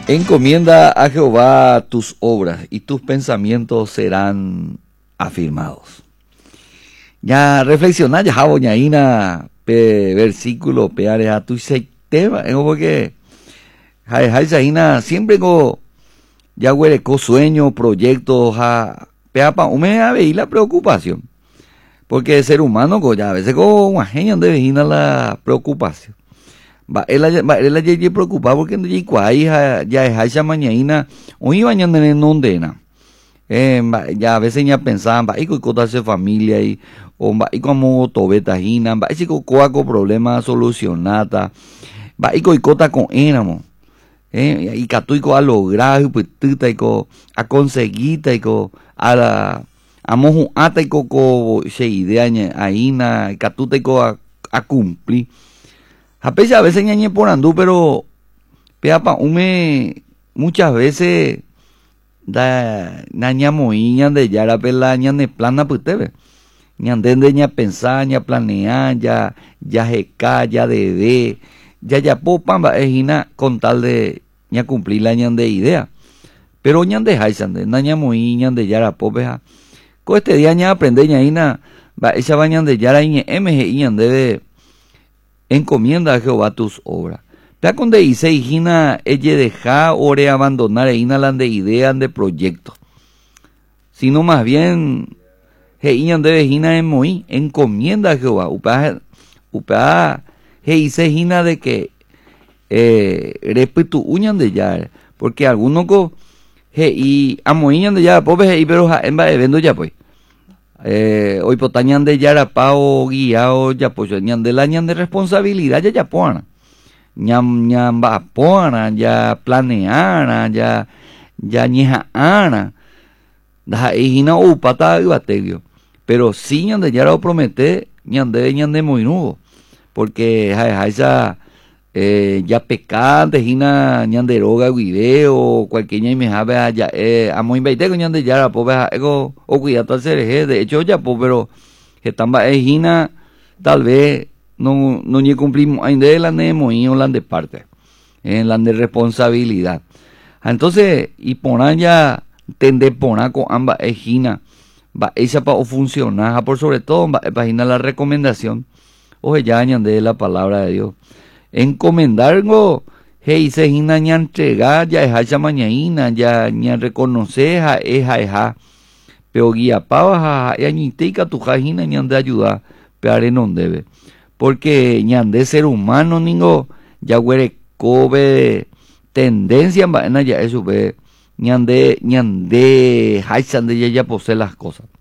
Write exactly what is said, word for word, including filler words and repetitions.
Encomienda a Jehová tus obras y tus pensamientos serán afirmados. Ya reflexionar, ya jaboñaína, pe versículo, peare a tu seiteba, es porque jaina siempre go ya huereco sueño, proyectos, a peapa, ume a ver la preocupación. Porque el ser humano go ya a veces go una genia de vejina la preocupación. Va él va él ya preocupado porque no llega ahí ya es esa mañana hoy mañana en ondena. Eh ya a veces ya pensaban va y con su familia y o va y como tobeta hina va y con coaco problema solucionata va y con cota con enamo. Eh y catuico a lograr pues tuta y co a conseguir y co a la a mojo ata y coco se idea ahí na catuta y co a, a cumplir. A pesar a veces ñañe por andú, pero peapa ume muchas veces da naña moiña de yara pela ñane plana putebe. Ñandende ña pensar, ña planear, ya ya jeca, ya debe, ya ya popamba ejina con tal de ña cumplir la ñande idea. Pero ñande haisande, naña moiña de yara popeja. Co este día ña aprende ñaina, va esa bañan de yara ñe mg ñande de encomienda a Jehová tus obras. Ya cuando dice hijina ella deja ore abandonar eina lan de ideas de proyectos. Sino más bien heinan de hijina en moi encomienda a Jehová. Upa upa dice hijina de que eh respeto uñan de ya porque algunos co y amoiñan de ya pobre hei pero en va evento ya pues. Eh, hoy potañan de yarapao guiao ya pues ñan de la ñan de responsabilidad ya ya poana ñam ñam va poana ya planeana ya ya ñeja ana da hina upata baterio pero sí ñan de yara promete ñan de ñan de moinugo porque ja esa eh, ya pecante hina ñan de roga video cualquier ña me jabe ya eh amo invite con ñan de yara pobe ego o cuidado al ser de hecho ya po pero que tamba hina tal vez no no ni cumplimos ainda la nemo y la de parte en la de responsabilidad entonces y ponan ya tende poner con ambas hina va esa para funcionar por sobre todo va página la recomendación o ya añade la palabra de Dios encomendargo hey se hina ña entregar ya es esa mañana ya ña reconocer ja eja eja pero guía pava ja ñitica tu jajina ña de ayudar peare no debe porque ña de ser humano ningo ya huere cobe tendencia en ya eso ve ña de ña de ja de ya ya posee las cosas